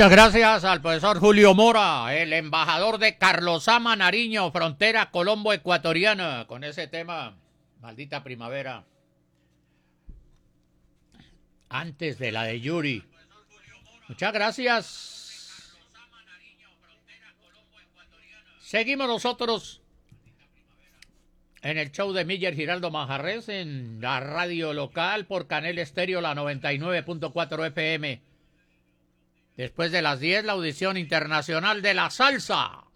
Muchas gracias al profesor Julio Mora, el embajador de Carlosama, Nariño, frontera colombo-ecuatoriana, con ese tema, Maldita Primavera. Antes de la de Yuri. Muchas gracias. Seguimos nosotros en el show de Miller Giraldo Manjarres, en la radio local por Canel Estéreo, la 99.4 FM. Después de las 10, la audición internacional de la salsa.